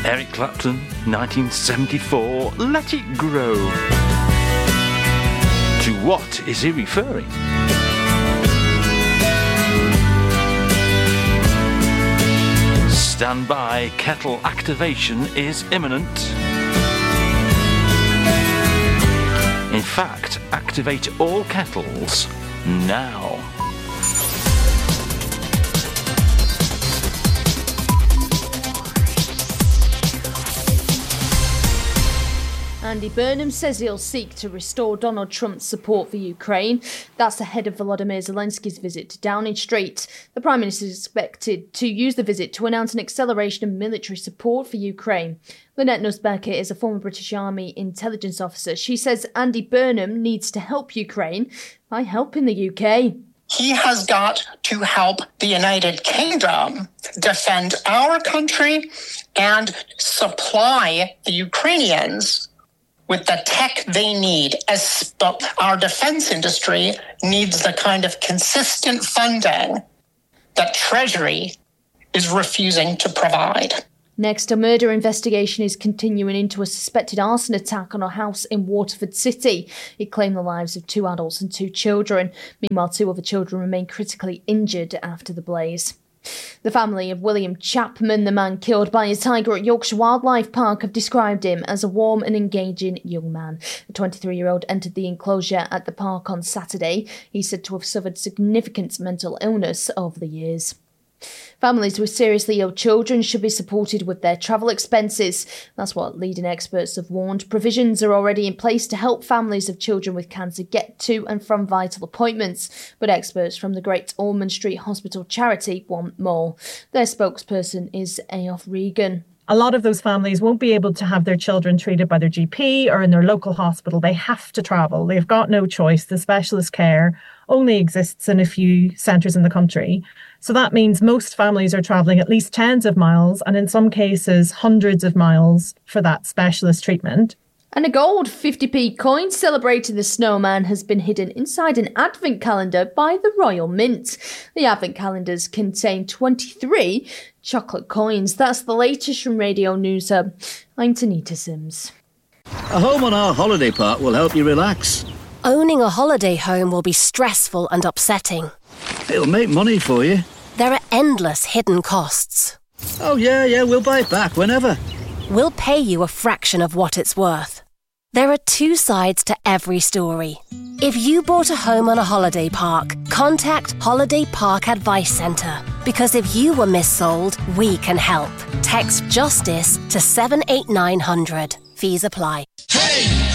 Eric Clapton, 1974, Let It Grow. To what is he referring? Stand by, kettle activation is imminent. In fact, activate all kettles now. Andy Burnham says he'll seek to restore Donald Trump's support for Ukraine. That's ahead of Volodymyr Zelensky's visit to Downing Street. The Prime Minister is expected to use the visit to announce an acceleration of military support for Ukraine. Lynette Nussbacher is a former British Army intelligence officer. She says Andy Burnham needs to help Ukraine by helping the UK. He has got to help the United Kingdom defend our country and supply the Ukrainians with the tech they need, as our defense industry needs the kind of consistent funding that Treasury is refusing to provide. Next, a murder investigation is continuing into a suspected arson attack on a house in Waterford City. It claimed the lives of 2 adults and 2 children. Meanwhile, 2 other children remain critically injured after the blaze. The family of William Chapman, the man killed by a tiger at Yorkshire Wildlife Park, have described him as a warm and engaging young man. The 23-year-old entered the enclosure at the park on Saturday. He's said to have suffered significant mental illness over the years. Families with seriously ill children should be supported with their travel expenses. That's what leading experts have warned. Provisions are already in place to help families of children with cancer get to and from vital appointments, but experts from the Great Ormond Street Hospital charity want more. Their spokesperson is Aof Regan. A lot of those families won't be able to have their children treated by their GP or in their local hospital. They have to travel. They've got no choice. The specialist care only exists in a few centres in the country. So that means most families are travelling at least tens of miles and in some cases hundreds of miles for that specialist treatment. And a gold 50p coin celebrating the snowman has been hidden inside an advent calendar by the Royal Mint. The advent calendars contain 23 chocolate coins. That's the latest from Radio News Hub. I'm Tanita Sims. A home on our holiday park will help you relax. Owning a holiday home will be stressful and upsetting. It'll make money for you. There are endless hidden costs. Oh, yeah, we'll buy it back whenever. We'll pay you a fraction of what it's worth. There are 2 sides to every story. If you bought a home on a holiday park, contact Holiday Park Advice Centre. Because if you were missold, we can help. Text JUSTICE to 78900. Fees apply. Hey!